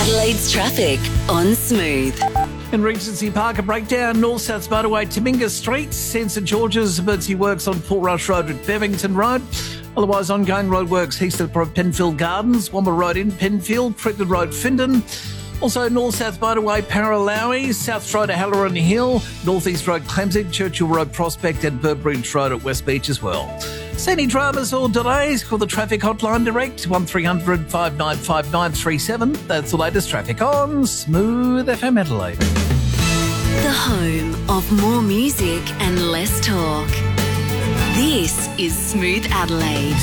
Adelaide's traffic on Smooth. In Regency Park, a breakdown north-south motorway Timinga Street, St George's, emergency works on Portrush Road at Bevington Road. Otherwise, ongoing roadworks east of Penfield Gardens, Womber Road in Penfield, Crickland Road, Findon. Also, north-south motorway Paralowie, South Road at Halloran Hill, North-east Road Clemsig, Churchill Road Prospect and Burbridge Road at West Beach as well. See any dramas or delays? Call the traffic hotline direct, 1300 5959 937. That's the latest traffic on Smooth FM Adelaide. The home of more music and less talk. This is Smooth Adelaide.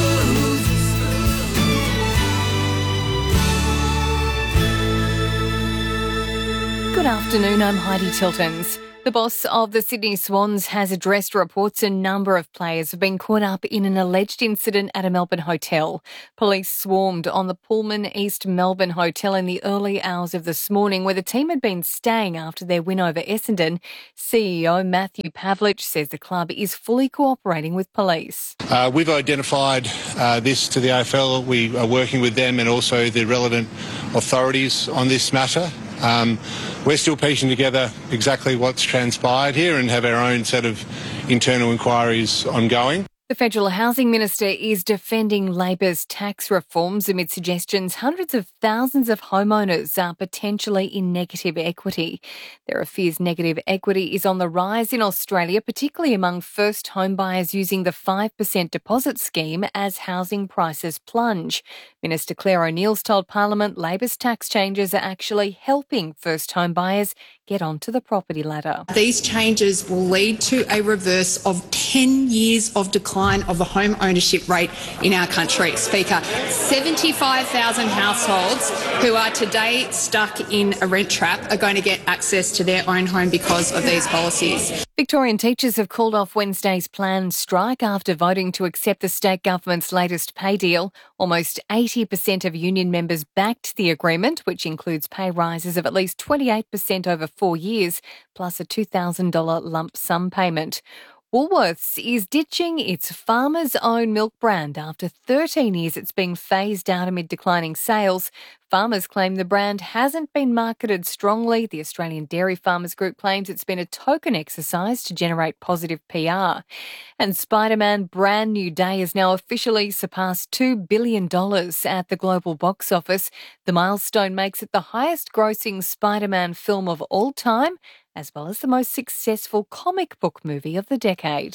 Good afternoon, I'm Heidi Tiltons. The boss of the Sydney Swans has addressed reports a number of players have been caught up in an alleged incident at a Melbourne hotel. Police swarmed on the Pullman East Melbourne Hotel in the early hours of this morning, where the team had been staying after their win over Essendon. CEO Matthew Pavlich says the club is fully cooperating with police. We've identified this to the AFL. We are working with them and also the relevant authorities on this matter. We're still piecing together exactly what's transpired here and have our own set of internal inquiries ongoing. The Federal Housing Minister is defending Labor's tax reforms amid suggestions hundreds of thousands of homeowners are potentially in negative equity. There are fears negative equity is on the rise in Australia, particularly among first home buyers using the 5% deposit scheme as housing prices plunge. Minister Claire O'Neill's told Parliament Labor's tax changes are actually helping first home buyers get onto the property ladder. These changes will lead to a reverse of 10 years of decline of the home ownership rate in our country. Speaker, 75,000 households who are today stuck in a rent trap are going to get access to their own home because of these policies. Victorian teachers have called off Wednesday's planned strike after voting to accept the state government's latest pay deal. Almost 80% of union members backed the agreement, which includes pay rises of at least 28% over 4 years, plus a $2,000 lump sum payment. Woolworths is ditching its Farmers Own milk brand after 13 years it's being phased out amid declining sales. Farmers claim the brand hasn't been marketed strongly. The Australian Dairy Farmers Group claims it's been a token exercise to generate positive PR. And Spider-Man Brand New Day has now officially surpassed $2 billion at the global box office. The milestone makes it the highest grossing Spider-Man film of all time, as well as the most successful comic book movie of the decade.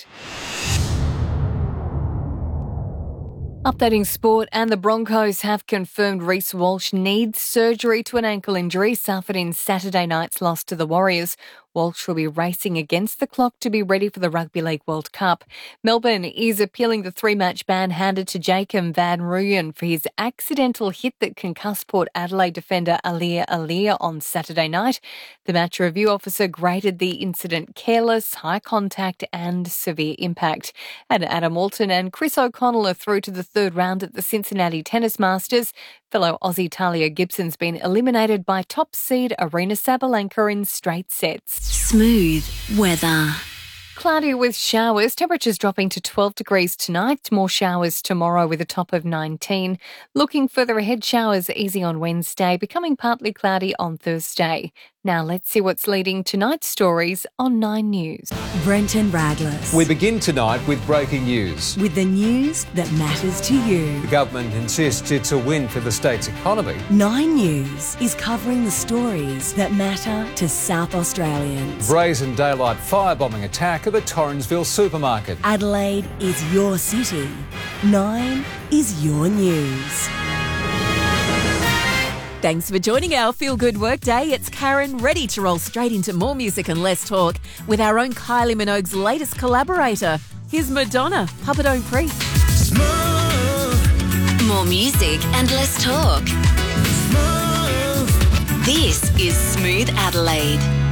Updating sport, and the Broncos have confirmed Reece Walsh needs surgery to an ankle injury suffered in Saturday night's loss to the Warriors. Walsh will be racing against the clock to be ready for the Rugby League World Cup. Melbourne is appealing the 3-match ban handed to Jacob van Rooyen for his accidental hit that concussed Port Adelaide defender Aliir on Saturday night. The match review officer graded the incident careless, high contact and severe impact. And Adam Walton and Chris O'Connell are through to the third round at the Cincinnati Tennis Masters. Fellow Aussie Talia Gibson's been eliminated by top seed Arina Sabalenka in straight sets. Smooth weather. Cloudy with showers, temperatures dropping to 12 degrees tonight, more showers tomorrow with a top of 19. Looking further ahead, showers easy on Wednesday, becoming partly cloudy on Thursday. Now let's see what's leading tonight's stories on 9 News. Brenton Radless. We begin tonight with breaking news. With the news that matters to you. The government insists it's a win for the state's economy. 9 News is covering the stories that matter to South Australians. Brazen daylight firebombing attack of a Torrensville supermarket. Adelaide is your city. 9 is your news. Thanks for joining our Feel Good Workday. It's Karen, ready to roll straight into more music and less talk with our own Kylie Minogue's latest collaborator. Here's Madonna, Papa Don't Preach. More music and less talk. This is Smooth Adelaide.